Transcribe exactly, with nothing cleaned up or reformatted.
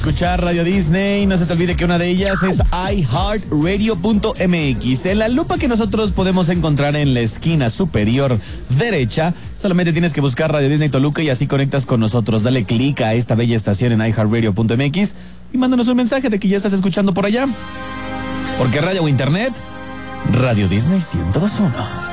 Escuchar Radio Disney, no se te olvide que una de ellas es i heart radio punto m x. En la lupa que nosotros podemos encontrar en la esquina superior derecha, solamente tienes que buscar Radio Disney Toluca y así conectas con nosotros. Dale clic a esta bella estación en i heart radio punto m x y mándanos un mensaje de que ya estás escuchando por allá. Porque radio o internet, Radio Disney ciento dos punto uno.